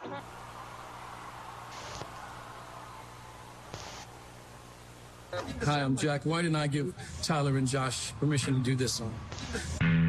Hi, I'm Jack White, and I give Tyler and Josh permission to do this song.